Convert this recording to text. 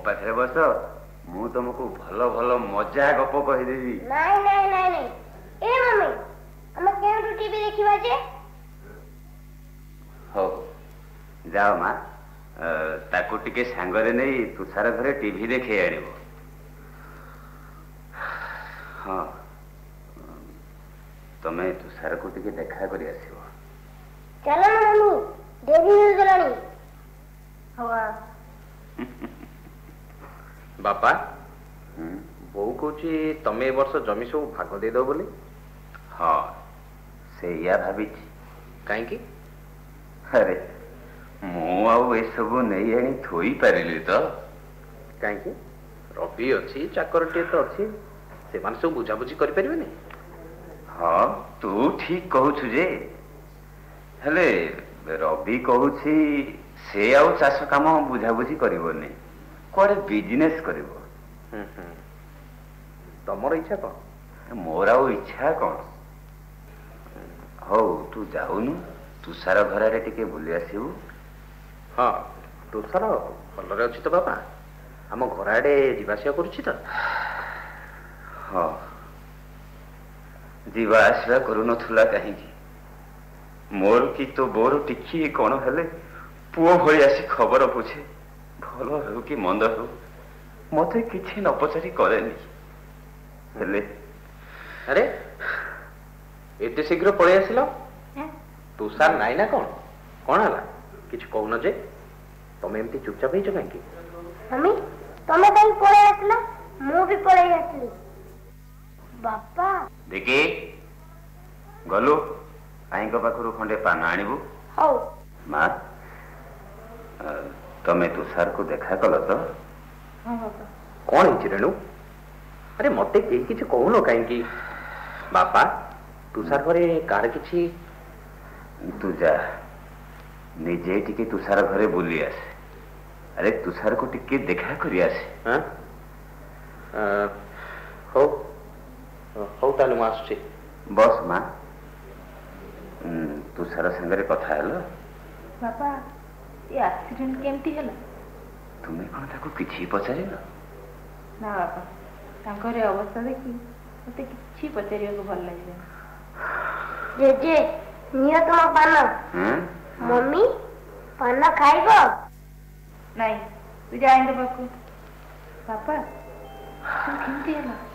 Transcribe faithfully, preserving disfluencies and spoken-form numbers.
पाखे बस मु तुमको भल भल मजा गप कहीदेवी। नहीं नहीं नहीं नहीं ए मम्मी हम केउठु टीवी देखिबा जे। हो जाओ माँ ताको टिके सांगरे नहीं तुषार घरे टीवी देखे आनिबो। हाँ तमे तुषार को टिके देखा करी आसीबो। चलो ना मम्मी देरी हो गलानी। हवा बापा बो कहूँ तमे वर्ष जमी सब भाग दे दो बोली। हाँ से या भाभी कहीं अरे मु आउ ए सब नहीं आनी थोई पारिली तो कहीं रवि अच्छी चाकरटे तो अच्छी से माने सब बुझाबुझी कर परिबे नहीं। हाँ तू ठीक कहू जे हेले रवि कहू से आउ चाष काम बुझाबुझी करबनी कुआडे बिजनेस करिवो। तमर इच्छा कौन? मोर आउ इच्छा कौन? हो तू जाऊनु तुषार घर आड़े टिके बुली आसीबू। हाँ तुषार भलरे अच्छी तो बापा आम घर आड़े जीवासिया करुछि तो। हाँ जीवा आसवा करू नथुला कहीं मोर की तो बोर टिकी कौन हेले पुओ भली आसी खबर पूछे भल हो कि मंद हो मते किछि न पचारि करेनी हेले। अरे एते शीघ्र पळे आसिलो तुषार नाई ना कौन कौन हला किछ कहून जे तमे एमती चुपचाप ही काहे की? मम्मी तमे कहीं पळे आसला मु भी पळे आसली। बापा देखी गलु आई को पाखरु खंडे पान आनिबू। हौ माँ तमे तुषार को देखा कल तो? हां बापा कौन हिची रेणु? अरे मते केही किछ कहून काहे बापा तुषार घरे कार किछि तू जा निजे टिके तुषार घरे बुली आसे। अरे तुषार को टिके देखा करी आसे। हां हो हो तालु मास्टर बस माँ तुषार संगरे कथा हेलो। बापा ये एक्सीडेंट केमती हला? तुमे कोन ताको किछि पचारिलो? ना बापा तांकर अवस्था देखि मते किछि पचारियो को भल लागे। जे जे नियो तो पान। हम्म मम्मी पान खाइबो? नहीं तू जाइन दे बापू। पापा तू केमती हला?